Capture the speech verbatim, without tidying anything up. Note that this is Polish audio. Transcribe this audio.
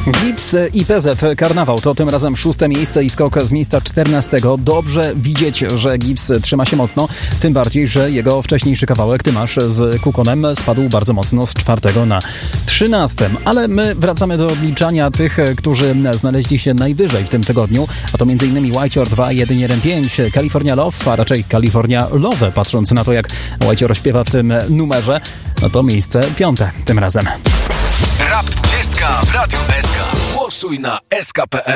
Gips i P Z Karnawał to tym razem szóste miejsce i skok z miejsca czternastego. Dobrze widzieć, że Gips trzyma się mocno, tym bardziej, że jego wcześniejszy kawałek Ty masz z Kukonem spadł bardzo mocno z czwartego na trzynastym. Ale my wracamy do odliczania tych, którzy znaleźli się najwyżej w tym tygodniu, a to m.in. Whiteor dwa, jeden jeden pięć, California Love, a raczej California Love, patrząc na to, jak Whiteor śpiewa w tym numerze, no to miejsce piąte tym razem. Rap dwadzieścia w Radiu S K. Głosuj na S K kropka P L.